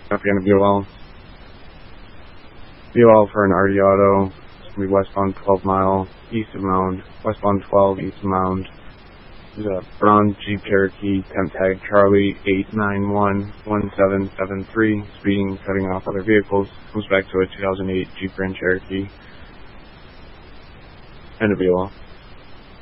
Afghan BOL. BOL for an RD Auto. It's going to be westbound 12 mile, east of Mound. Westbound 12, east of Mound. There's a brown Jeep Cherokee, temp tag Charlie 8911773, speeding, cutting off other vehicles. Comes back to a 2008 Jeep Grand Cherokee. And a BOL.